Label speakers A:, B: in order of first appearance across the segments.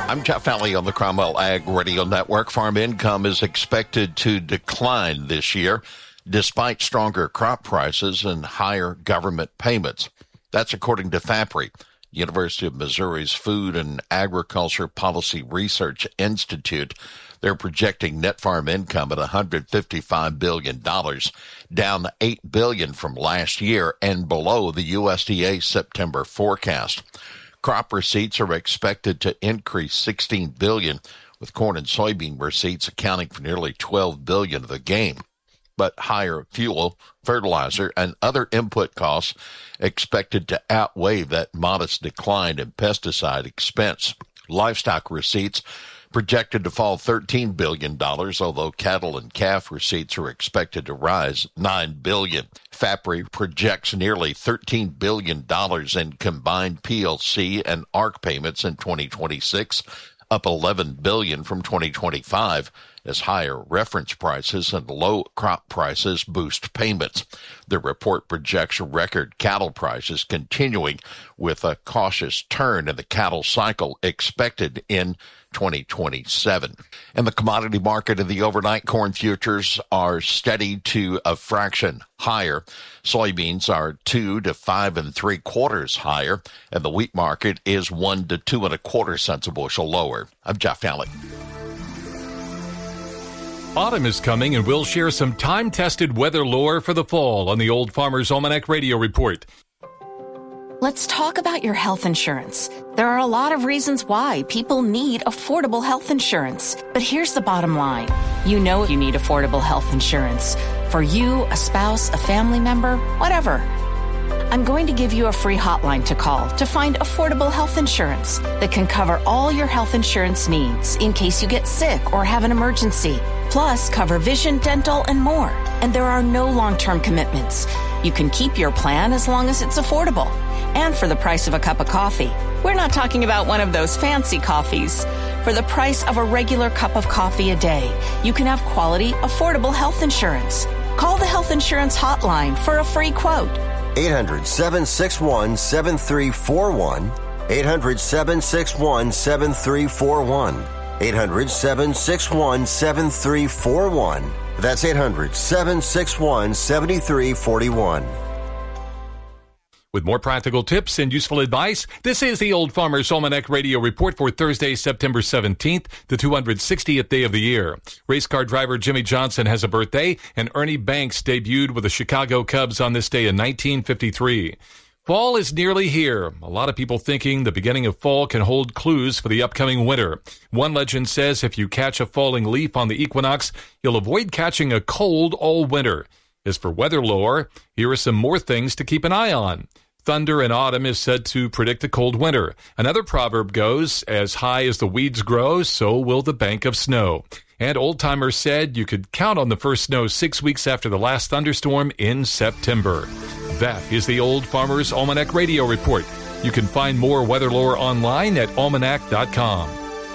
A: I'm Jeff Alley on the Cromwell Ag Radio Network. Farm income is expected to decline this year, despite stronger crop prices and higher government payments. That's according to FAPRI, University of Missouri's Food and Agriculture Policy Research Institute. They're projecting net farm income at $155 billion, down $8 billion from last year and below the USDA September forecast. Crop receipts are expected to increase $16 billion, with corn and soybean receipts accounting for nearly $12 billion of the gain. But higher fuel, fertilizer, and other input costs expected to outweigh that modest decline in pesticide expense. Livestock receipts projected to fall $13 billion, although cattle and calf receipts are expected to rise $9 billion. FAPRI projects nearly $13 billion in combined PLC and ARC payments in 2026, up $11 billion from 2025, as higher reference prices and low crop prices boost payments. The report projects record cattle prices continuing, with a cautious turn in the cattle cycle expected in 2027. And the commodity market in the overnight corn futures are steady to a fraction higher. Soybeans are 2 to 5 3/4 higher, and the wheat market is 1 to 2 1/4 cents a bushel lower. I'm Jeff Alley.
B: Autumn is coming, and we'll share some time-tested weather lore for the fall on the Old Farmer's Almanac Radio Report.
C: Let's talk about your health insurance. There are a lot of reasons why people need affordable health insurance. But here's the bottom line. You know you need affordable health insurance. For you, a spouse, a family member, whatever. I'm going to give you a free hotline to call to find affordable health insurance that can cover all your health insurance needs in case you get sick or have an emergency. Plus, cover vision, dental, and more. And there are no long-term commitments. You can keep your plan as long as it's affordable. And for the price of a cup of coffee. We're not talking about one of those fancy coffees. For the price of a regular cup of coffee a day, you can have quality, affordable health insurance. Call the Health Insurance Hotline for a free quote.
D: 800-761-7341. 800-761-7341. 800-761-7341. That's 800-761-7341.
B: With more practical tips and useful advice, this is the Old Farmer's Almanac Radio Report for Thursday, September 17th, the 260th day of the year. Race car driver Jimmy Johnson has a birthday, and Ernie Banks debuted with the Chicago Cubs on this day in 1953. Fall is nearly here. A lot of people thinking the beginning of fall can hold clues for the upcoming winter. One legend says if you catch a falling leaf on the equinox, you'll avoid catching a cold all winter. As for weather lore, here are some more things to keep an eye on. Thunder in autumn is said to predict a cold winter. Another proverb goes, as high as the weeds grow, so will the bank of snow. And old-timers said you could count on the first snow 6 weeks after the last thunderstorm in September. That is the Old Farmer's Almanac Radio Report. You can find more weather lore online at almanac.com.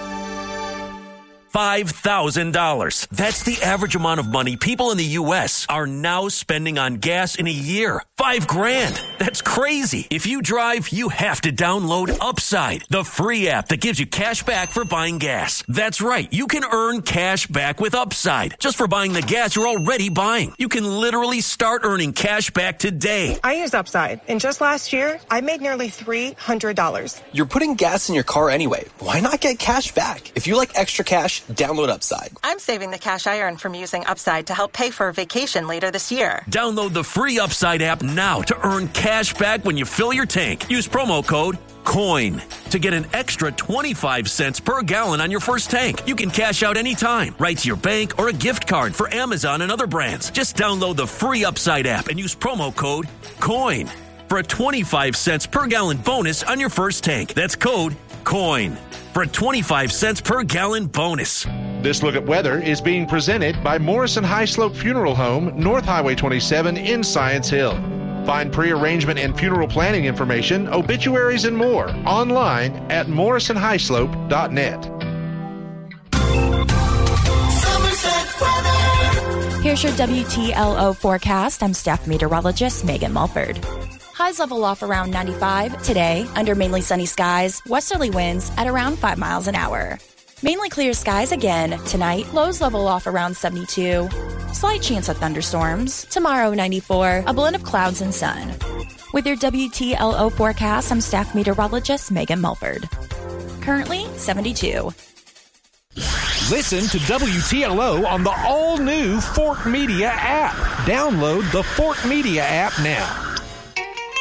E: $5,000. That's the average amount of money people in the U.S. are now spending on gas in a year. $5,000. That's crazy. If you drive, you have to download Upside, the free app that gives you cash back for buying gas. That's right. You can earn cash back with Upside just for buying the gas you're already buying. You can literally start earning cash back today.
F: I use Upside, and just last year, I made nearly $300.
G: You're putting gas in your car anyway. Why not get cash back? If you like extra cash, download Upside.
F: I'm saving the cash I earn from using Upside to help pay for a vacation later this year.
E: Download the free Upside app now to earn cash back when you fill your tank. Use promo code COIN to get an extra 25 cents per gallon on your first tank. You can cash out anytime, right to your bank or a gift card for Amazon and other brands. Just download the free Upside app and use promo code COIN for a 25 cents per gallon bonus on your first tank. That's code COIN for a 25 cents per gallon bonus.
H: This look at weather is being presented by Morrison High Slope Funeral Home, North Highway 27 in Science Hill. Find pre-arrangement and funeral planning information, obituaries, and more online at morrisonhighslope.net.
I: Here's your WTLO forecast. I'm staff meteorologist Megan Mulford.
C: Highs level off around 95. Today, under mainly sunny skies, westerly winds at around 5 miles an hour. Mainly clear skies again. Tonight, lows level off around 72. Slight chance of thunderstorms. Tomorrow, 94. A blend of clouds and sun. With your WTLO forecast, I'm staff meteorologist Megan Mulford. Currently, 72.
I: Listen to WTLO on the all-new Fort Media app. Download the Fort Media app now.